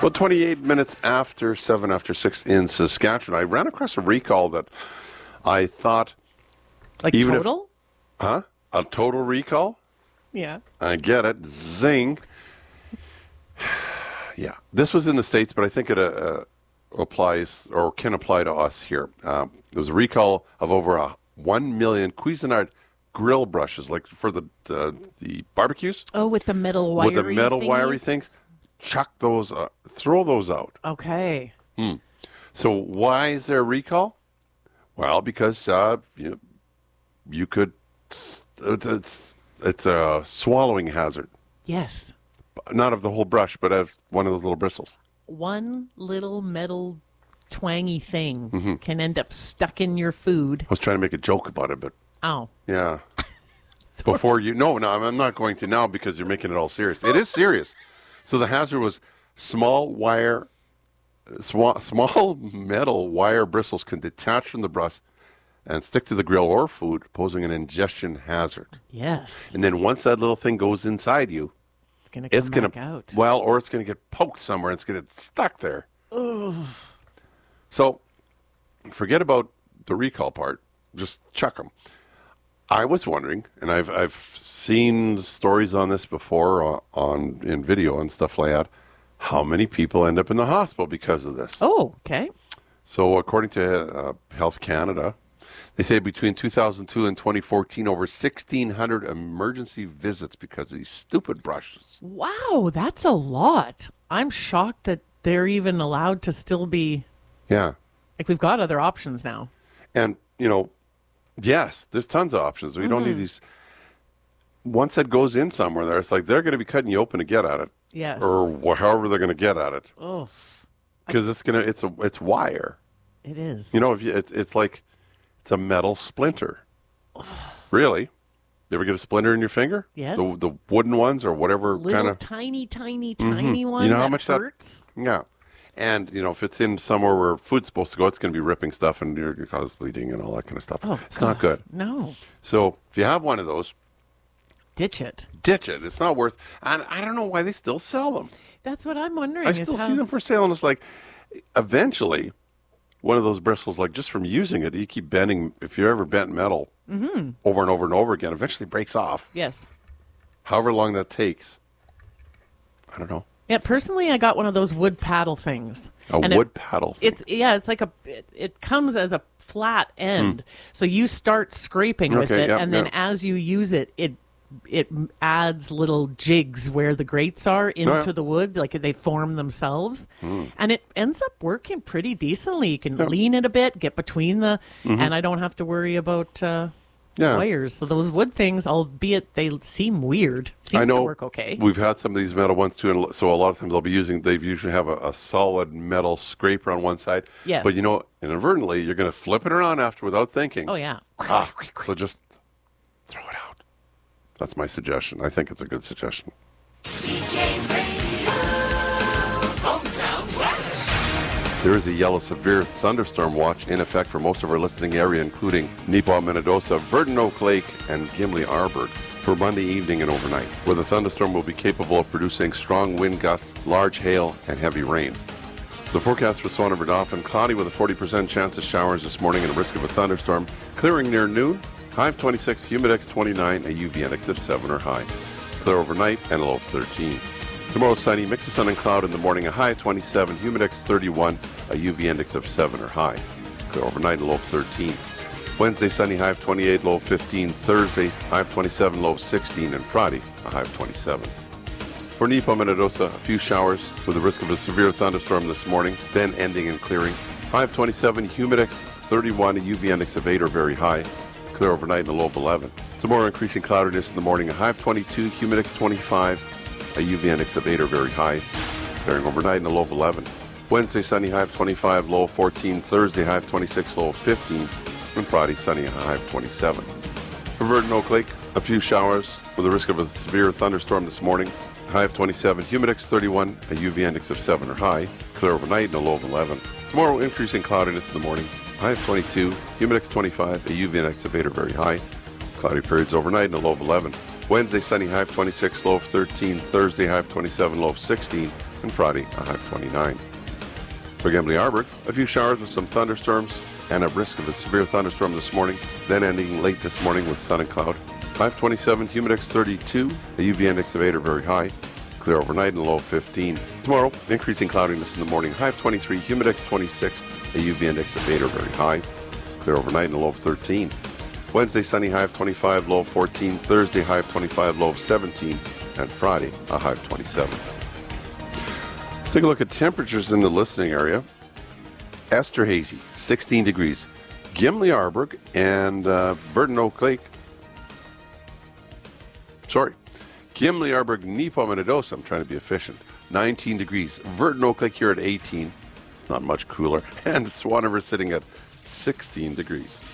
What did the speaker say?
Well, 28 minutes after 7 after 6 in Saskatchewan, I ran across a recall that I thought... Like even total? A total recall? Yeah. I get it. Zing. Yeah. This was in the States, but I think it applies or can apply to us here. There was a recall of over 1 million Cuisinart grill brushes, like for the barbecues. Oh, with the metal wiry With the metal wiry thingies? things. Chuck those, throw those out. Okay. So why is there a recall? Well, because you could. It's a swallowing hazard, Yes. not of the whole brush, but of one of those little bristles. One little metal twangy thing Mm-hmm. can end up stuck in your food. I was trying to make a joke about it, but Oh. yeah. Before you, no, I'm not going to now because you're making it all serious. It is serious. So the hazard was small metal wire bristles can detach from the brush and stick to the grill or food, posing an ingestion hazard. Yes. And then once that little thing goes inside you, It's going to come back out. well, or it's going to get poked somewhere. It's going to get stuck there. So forget about the recall part. Just chuck them. I was wondering, and I've seen stories on this before in video and stuff like that, how many people end up in the hospital because of this. Oh, okay. So according to Health Canada, they say between 2002 and 2014, over 1,600 emergency visits because of these stupid brushes. Wow, that's a lot. I'm shocked that they're even allowed to still be... Yeah. Like, we've got other options now. And, yes, there's tons of options. We don't need these. Once it goes in somewhere there, it's like they're going to be cutting you open to get at it. Yes. Or however they're going to get at it. Oh, Because it's wire. it is. It's like it's a metal splinter. Really? You ever get a splinter in your finger? Yes. The wooden ones or whatever Little kind of. tiny one You know that how much hurts? Yeah. And, if it's in somewhere where food's supposed to go, it's going to be ripping stuff and you're going to cause bleeding and all that kind of stuff. Oh, it's not good. No. So if you have one of those, Ditch it. ditch it. It's not worth. And I don't know why they still sell them. That's what I'm wondering. I is still how- see them for sale, and it's like, eventually, one of those bristles, like just from using it, you keep bending. If you ever bent metal over and over and over again, eventually breaks off. Yes. However long that takes, I don't know. Yeah, personally, I got one of those wood paddle things. A And wood paddle thing. It's like it comes as a flat end, so you start scraping with Okay, it, yep, and then yep. as you use it, it adds little jigs where the grates are into yeah. the wood, like they form themselves, and it ends up working pretty decently. You can lean it a bit, get between and I don't have to worry about wires. So those wood things, albeit they seem weird, I know to work okay. We've had some of these metal ones too, and so a lot of times they usually have a solid metal scraper on one side. Yes. But inadvertently, you're going to flip it around after without thinking. Oh yeah. So just throw it out. That's my suggestion. I think it's a good suggestion. There is a yellow severe thunderstorm watch in effect for most of our listening area, including Neepawa, Minnedosa, Verdon, Oak Lake, and Gimli, Arborg, for Monday evening and overnight, where the thunderstorm will be capable of producing strong wind gusts, large hail, and heavy rain. The forecast for Swan and Verdofin, cloudy with a 40% chance of showers this morning and a risk of a thunderstorm, clearing near noon, high of 26, humidex 29, a UV index of 7 or high. Clear overnight and a low of 13. Tomorrow sunny, mix of sun and cloud in the morning, a high of 27, humidex 31, a UV index of 7 or high. Clear overnight, a low of 13. Wednesday sunny, high of 28, low of 15. Thursday, high of 27, low of 16. And Friday, a high of 27. For Neepawa, Minnedosa, a few showers with a risk of a severe thunderstorm this morning, then ending and clearing. High of 27, humidex 31, a UV index of 8 or very high. Clear overnight and a low of 11. Tomorrow, increasing cloudiness in the morning, a high of 22, humidex 25, a UV index of 8 or very high. Clearing overnight and a low of 11. Wednesday, sunny, high of 25, low of 14. Thursday, high of 26, low of 15. And Friday, sunny, a high of 27. For Verdon, Oak Lake, a few showers with a risk of a severe thunderstorm this morning. High of 27, humidex 31, a UV index of 7 or high. Clear overnight and a low of 11. Tomorrow, increasing cloudiness in the morning. High of 22, humidex 25, a UV index of 8 or very high. Cloudy periods overnight and a low of 11. Wednesday, sunny, high of 26, low of 13. Thursday, high of 27, low of 16. and Friday, a high of 29. For Gimli-Arburg, a few showers with some thunderstorms and a risk of a severe thunderstorm this morning, then ending late this morning with sun and cloud. High of 27, humidex 32, the UV index of 8 are very high. Clear overnight and low of 15. Tomorrow, increasing cloudiness in the morning, high of 23, humidex 26, the UV index of 8 are very high. Clear overnight and low of 13. Wednesday, sunny, high of 25, low of 14. Thursday, high of 25, low of 17. And Friday, a high of 27. Let's take a look at temperatures in the listening area. Esterhazy, 16 degrees. Gimli-Arburg and Verdun-Oak Lake. Gimli-Arburg, Neepaw-Minnedosa, I'm trying to be efficient, 19 degrees. Verdun-Oak Lake here at 18. It's not much cooler. And Swan River sitting at 16 degrees.